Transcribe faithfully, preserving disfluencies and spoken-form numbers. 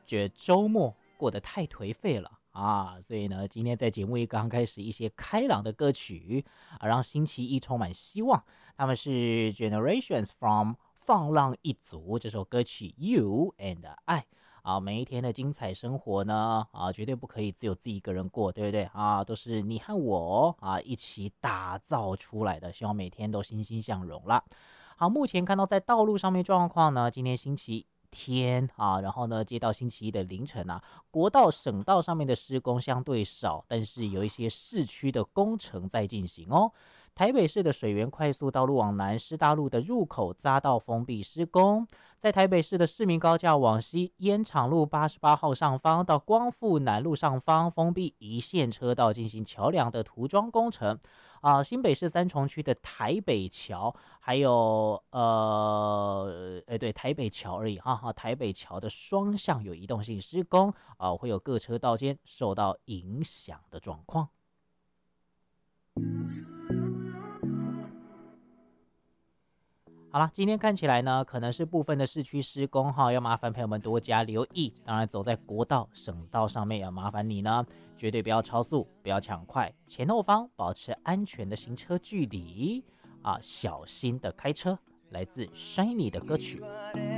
觉得周末过得太颓废了啊，所以呢，今天在节目一刚开始，一些开朗的歌曲啊，让星期一充满希望。他们是 Generations from 放浪一族这首歌曲 You and I。啊，每一天的精彩生活呢，啊，绝对不可以只有自己一个人过，对不对啊？都是你和我啊一起打造出来的，希望每天都欣欣向荣啦。好，目前看到在道路上面状况呢，今天星期天啊，然后呢，接到星期一的凌晨啊，国道、省道上面的施工相对少，但是有一些市区的工程在进行哦。台北市的水源快速道路往南师大路的入口匝道封闭施工，在台北市的市民高架往西烟厂路八十八号上方到光复南路上方封闭一线车道进行桥梁的涂装工程。啊，新北市三重区的台北桥，还有呃，哎对，台北桥而已哈哈，台北桥的双向有移动性施工啊，会有各车道间受到影响的状况。好了，今天看起来呢，可能是部分的市区施工哈，要麻烦朋友们多加留意。当然，走在国道、省道上面，要麻烦你呢，绝对不要超速，不要抢快，前后方保持安全的行车距离啊，小心的开车。来自 Shiny 的歌曲。